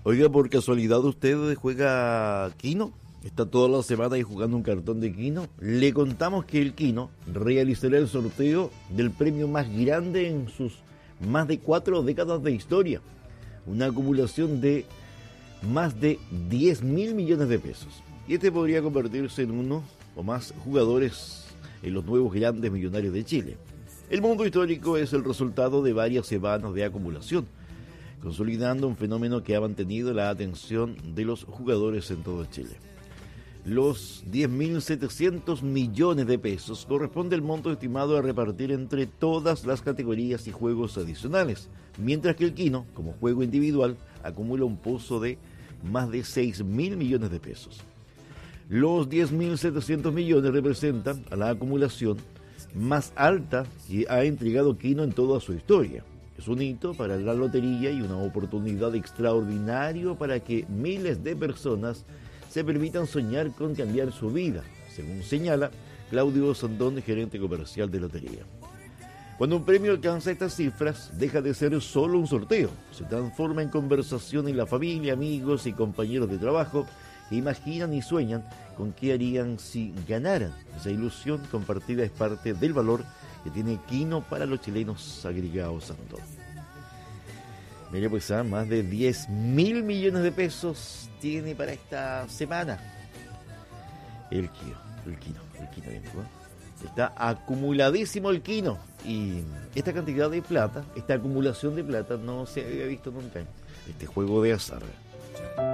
Oiga, por casualidad usted juega Kino. Está toda la semana ahí jugando un cartón de Kino. Le contamos que el Kino realizará el sorteo del premio más grande en sus más de 4 décadas de historia. Una acumulación de más de 10.000 millones de pesos. Y este podría convertirse en uno o más jugadores en los nuevos grandes millonarios de Chile. El mundo histórico es el resultado de varias semanas de acumulación, consolidando un fenómeno que ha mantenido la atención de los jugadores en todo Chile. Los 10.700 millones de pesos corresponde al monto estimado a repartir entre todas las categorías y juegos adicionales, mientras que el Kino, como juego individual, acumula un pozo de más de 6.000 millones de pesos. Los 10.700 millones representan a la acumulación más alta que ha entregado Kino en toda su historia. Es un hito para la lotería y una oportunidad extraordinaria para que miles de personas se permitan soñar con cambiar su vida, según señala Claudio Sandón, gerente comercial de lotería. Cuando un premio alcanza estas cifras, deja de ser solo un sorteo, se transforma en conversación en la familia, amigos y compañeros de trabajo que imaginan y sueñan con qué harían si ganaran. Esa ilusión compartida es parte del valor que tiene Kino para los chilenos, agregado Sandón. Mire, pues más de 10.000 millones de pesos tiene para esta semana el Kino, amigo. Está acumuladísimo el Kino. Y esta cantidad de plata, esta acumulación de plata no se había visto nunca en este juego de azar.